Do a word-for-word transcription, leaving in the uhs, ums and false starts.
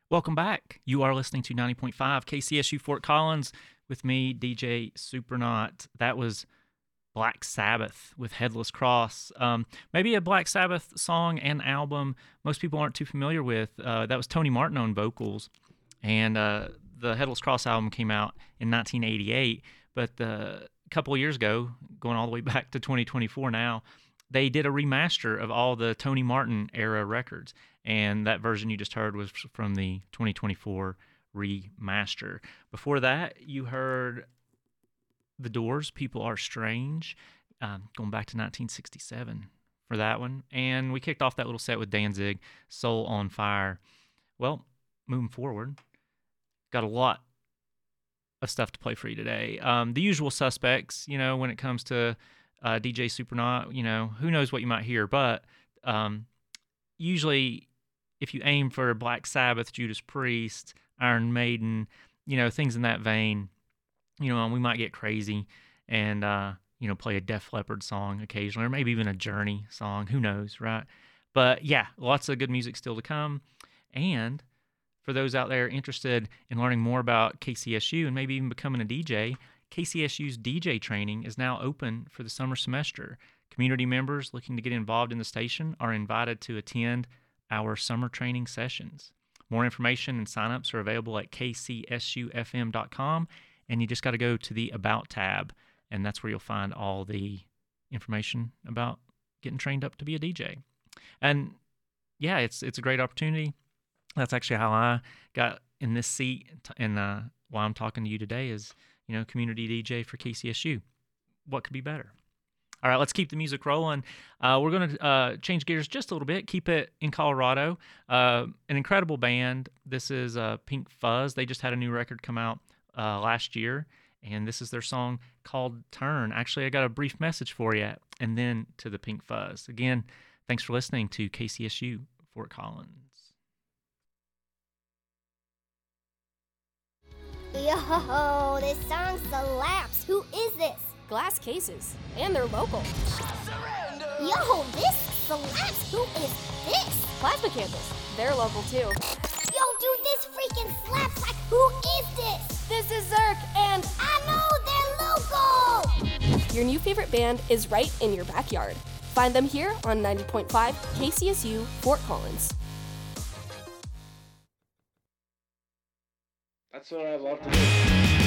Welcome back. You are listening to ninety point five K C S U Fort Collins with me, D J Supernaut. That was Black Sabbath with Headless Cross. Um, maybe a Black Sabbath song and album most people aren't too familiar with. Uh, that was Tony Martin on vocals, and uh, the Headless Cross album came out in nineteen eighty-eight, but the, a couple of years ago, going all the way back to twenty twenty-four now, they did a remaster of all the Tony Martin era records, and that version you just heard was from the twenty twenty-four remaster. Before that, you heard The Doors, People Are Strange, um, going back to nineteen sixty-seven for that one. And we kicked off that little set with Danzig, Soul on Fire. Well, moving forward, got a lot of stuff to play for you today. Um, the usual suspects, you know, when it comes to uh, D J Supernaut, you know, who knows what you might hear, but um, usually if you aim for Black Sabbath, Judas Priest, Iron Maiden, you know, things in that vein, you know, we might get crazy and, uh, you know, play a Def Leppard song occasionally, or maybe even a Journey song. Who knows, right? But yeah, lots of good music still to come. And for those out there interested in learning more about K C S U and maybe even becoming a D J, K C S U's D J training is now open for the summer semester. Community members looking to get involved in the station are invited to attend our summer training sessions. More information and signups are available at k c s u f m dot com, and you just got to go to the About tab, and that's where you'll find all the information about getting trained up to be a D J. And yeah, it's it's a great opportunity. That's actually how I got in this seat, and uh, why I'm talking to you today is, you know, community D J for K C S U. What could be better? All right, let's keep the music rolling. Uh, we're going to uh, change gears just a little bit, keep it in Colorado. Uh, an incredible band. This is uh, Pink Fuzz. They just had a new record come out uh, last year, and this is their song called Turn. Actually, I got a brief message for you, and then to the Pink Fuzz. Again, thanks for listening to K C S U Fort Collins. Yo, this song slaps. Who is this? Glass Cases, and they're local. Yo, this slaps. Who is this? Plasma Campus, they're local too. Yo, dude, this freaking slaps. Like, who is this? This is Zerk, and I know they're local. Your new favorite band is right in your backyard. Find them here on ninety point five K C S U Fort Collins. That's what I love to do.